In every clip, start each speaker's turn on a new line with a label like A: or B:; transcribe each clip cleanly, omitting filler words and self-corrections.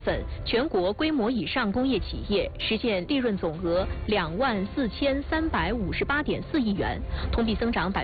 A: 份全国规模以上工业企业实现利润总额24358.4亿元，同比增长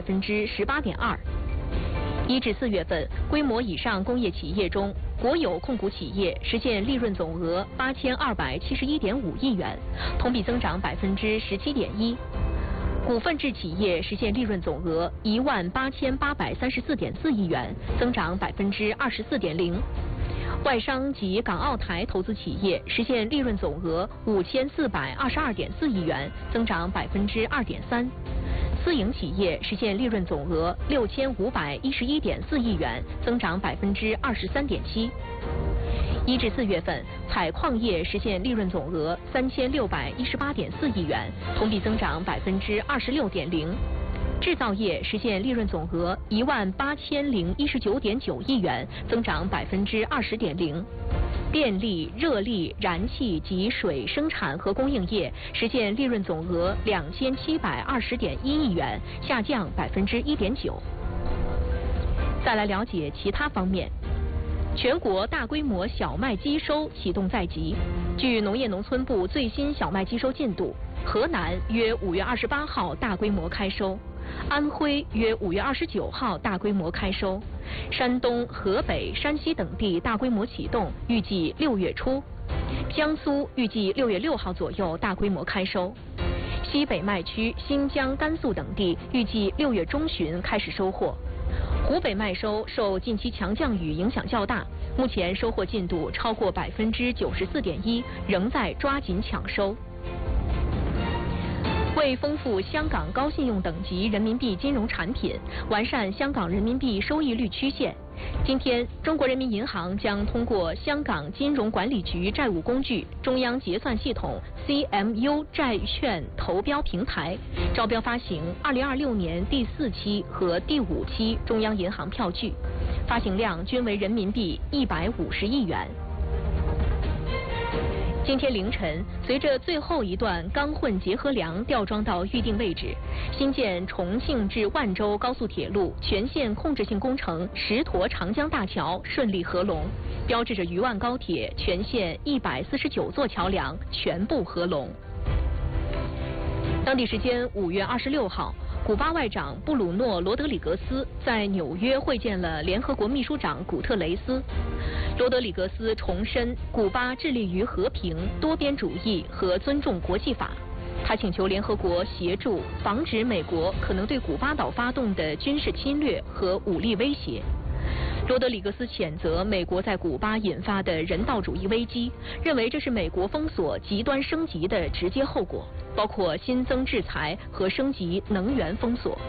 A: 18.2%。1至4月份，规模以上工业企业中，国有控股企业实现利润总额8271.5亿元，同比增长17.1%。股份制企业实现利润总额18834.4亿元，增长24.0%。外商及港澳台投资企业实现利润总额5422.4亿元，增长2.3%。私营企业实现利润总额6511.4亿元，增长23.7%。1至4月份，采矿业实现利润总额3618.4亿元，同比增长26.0%。制造业实现利润总额18019.9亿元，增长20.0%。电力、热力、燃气及水生产和供应业实现利润总额2720.1亿元，下降1.9%。再来了解其他方面。全国大规模小麦机收启动在即。据农业农村部最新小麦机收进度，河南约5月28号大规模开收，安徽约5月29号大规模开收，山东、河北、山西等地大规模启动，预计6月初，江苏预计6月6号左右大规模开收，西北麦区、新疆、甘肃等地预计6月中旬开始收获。湖北麦收受近期强降雨影响较大，目前收获进度超过94.1%，仍在抓紧抢收。为丰富香港高信用等级人民币金融产品，完善香港人民币收益率曲线，今天，中国人民银行将通过香港金融管理局债务工具中央结算系统 CMU 债券投标平台，招标发行2026年第4期和第5期中央银行票据，发行量均为人民币150亿元。今天凌晨，随着最后一段钢混结合梁吊装到预定位置，新建重庆至万州高速铁路全线控制性工程石沱长江大桥顺利合龙，标志着渝万高铁全线149座桥梁全部合龙。当地时间5月26号，古巴外长布鲁诺·罗德里格斯在纽约会见了联合国秘书长古特雷斯。罗德里格斯重申古巴致力于和平、多边主义和尊重国际法。他请求联合国协助防止美国可能对古巴岛发动的军事侵略和武力威胁。罗德里格斯谴责美国在古巴引发的人道主义危机，认为这是美国封锁极端升级的直接后果，包括新增制裁和升级能源封锁。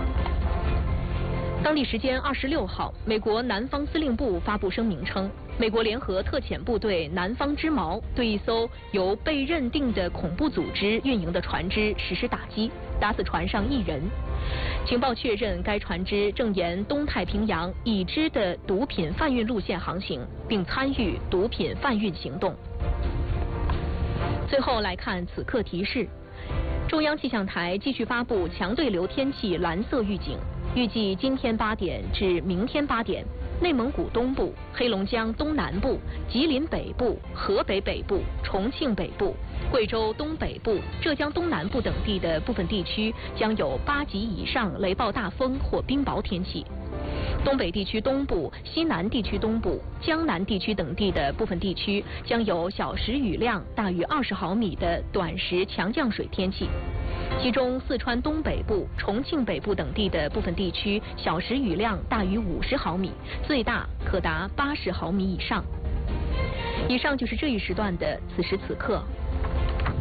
A: 当地时间26号，美国南方司令部发布声明称，美国联合特遣部队南方之矛对一艘由被认定的恐怖组织运营的船只实施打击，打死船上1人。情报确认，该船只正沿东太平洋已知的毒品贩运路线航行，并参与毒品贩运行动。最后来看此刻提示：中央气象台继续发布强对流天气蓝色预警。预计今天8点至明天8点，内蒙古东部、黑龙江东南部、吉林北部、河北北部、重庆北部、贵州东北部、浙江东南部等地的部分地区将有8级以上雷暴大风或冰雹天气。东北地区东部、西南地区东部、江南地区等地的部分地区将有小时雨量大于20毫米的短时强降水天气。其中四川东北部、重庆北部等地的部分地区小时雨量大于50毫米，最大可达80毫米以上。以上就是这一时段的此时此刻。